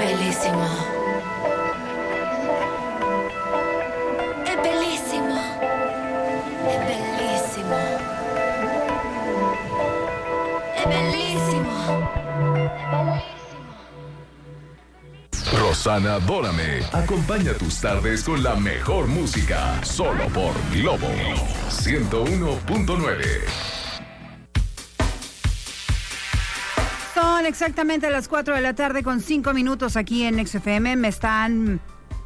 bellissimo. È bellissimo. È bellissimo. È bellissimo. È bellissimo. Rosana Dórame acompaña tus tardes con la mejor música, solo por Globo 101.9. Son exactamente las 4 de la tarde con 5 minutos aquí en XFM. Me están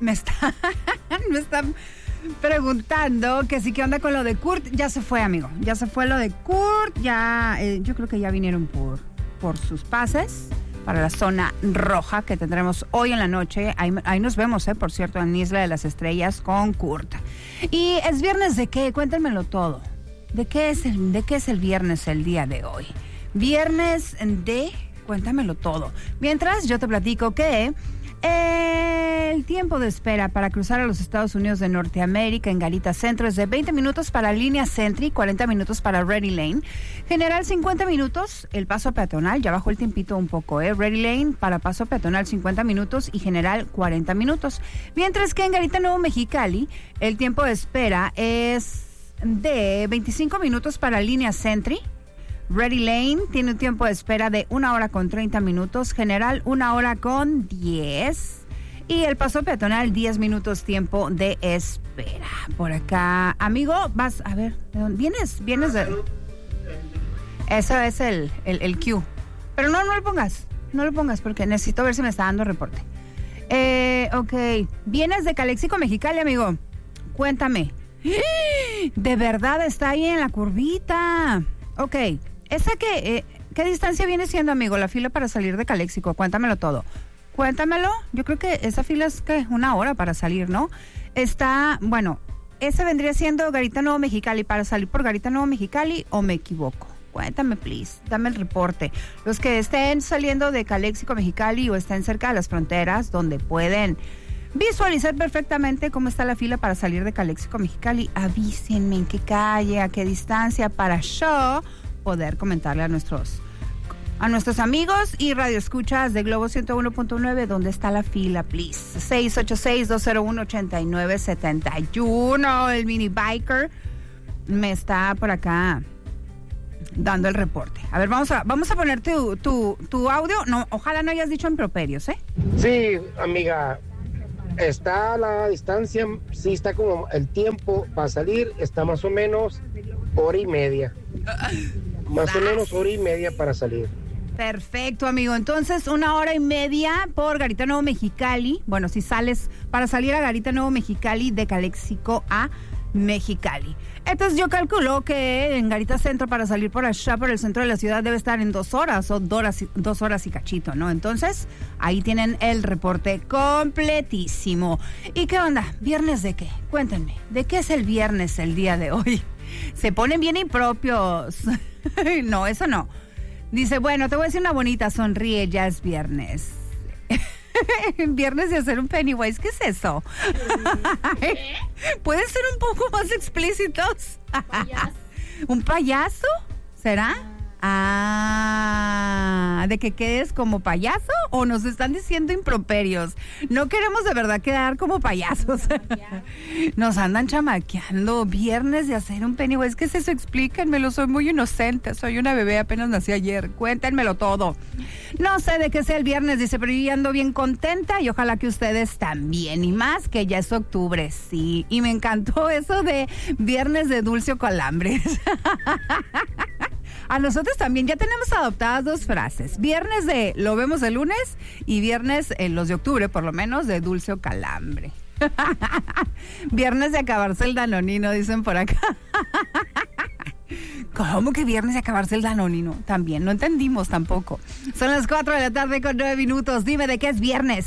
preguntando que sí, ¿qué onda con lo de Kurt? Ya se fue, amigo. Ya se fue lo de Kurt. Ya, yo creo que ya vinieron por sus pases para la zona roja que tendremos hoy en la noche. Ahí nos vemos, por cierto, en Isla de las Estrellas con Kurt. ¿Y es viernes de qué? Cuéntenmelo todo. ¿De qué es el viernes el día de hoy? Viernes de... Cuéntamelo todo. Mientras yo te platico que el tiempo de espera para cruzar a los Estados Unidos de Norteamérica en Garita Centro es de 20 minutos para Línea Sentry, 40 minutos para Ready Lane. General 50 minutos, el paso peatonal, ya bajó el tiempito un poco, Ready Lane para paso peatonal 50 minutos y General 40 minutos. Mientras que en Garita Nuevo Mexicali el tiempo de espera es de 25 minutos para Línea Sentry. Ready Lane tiene un tiempo de espera de 1 hora con 30 minutos, General 1 hora con 10 y el paso peatonal 10 minutos tiempo de espera. Por acá, amigo, vas a ver, ¿de dónde vienes de... Eso es el Q. Pero no lo pongas porque necesito ver si me está dando reporte. Ok, vienes de Calexico, Mexicali, amigo. Cuéntame. De verdad está ahí en la curvita. Ok. ¿Esa qué distancia viene siendo, amigo, la fila para salir de Calexico? Cuéntamelo todo. Cuéntamelo. Yo creo que esa fila es, 1 hora para salir, ¿no? Ese vendría siendo Garita Nuevo Mexicali, para salir por Garita Nuevo Mexicali, ¿o me equivoco? Cuéntame, please. Dame el reporte. Los que estén saliendo de Calexico, Mexicali o estén cerca de las fronteras, donde pueden visualizar perfectamente cómo está la fila para salir de Calexico, Mexicali, avísenme en qué calle, a qué distancia, para yo poder comentarle a nuestros amigos y radioescuchas de Globo 101.9 dónde está la fila, please. 686-201-8971. El mini biker me está por acá dando el reporte. A ver, vamos a poner tu audio. No, ojalá no hayas dicho improperios, Sí, amiga, está la distancia, sí está como el tiempo para salir, está más o menos 1 hora y media. Más o menos 1 hora y media para salir. Perfecto, amigo. Entonces, 1 hora y media por Garita Nuevo Mexicali. Bueno, si sales para salir a Garita Nuevo Mexicali de Calexico a Mexicali. Entonces, yo calculo que en Garita Centro para salir por allá, por el centro de la ciudad, debe estar en 2 horas o 2 horas y cachito, ¿no? Entonces, ahí tienen el reporte completísimo. ¿Y qué onda? ¿Viernes de qué? Cuéntenme, ¿de qué es el viernes el día de hoy? Se ponen bien impropios. No, eso no. Dice, bueno, te voy a decir una bonita, sonríe, ya es viernes. Viernes de hacer un Pennywise, ¿qué es eso? ¿Qué? ¿Pueden ser un poco más explícitos? Payaso. ¿Un payaso? ¿Será? ¿De que quedes como payaso o nos están diciendo improperios? No queremos de verdad quedar como payasos. Nos andan chamaqueando. Viernes de hacer un Pennywise, ¿qué es eso? Explíquenmelo, soy muy inocente, soy una bebé, apenas nací ayer, cuéntenmelo todo. No sé de qué sea el viernes, dice, pero yo ando bien contenta y ojalá que ustedes también, y más que ya es octubre, sí, y me encantó eso de viernes de dulce o calambres. A nosotros también ya tenemos adoptadas 2 frases. Viernes de lo vemos el lunes y viernes, los de octubre por lo menos, de dulce o calambre. Viernes de acabarse el danonino, dicen por acá. ¿Cómo que viernes de acabarse el danonino? También, no entendimos tampoco. Son las 4 de la tarde con 9 minutos. Dime de qué es viernes.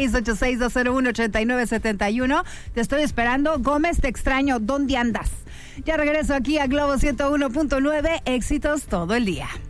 686-201-8971. Te estoy esperando. Gómez, te extraño. ¿Dónde andas? Ya regreso aquí a Globo 101.9. Éxitos todo el día.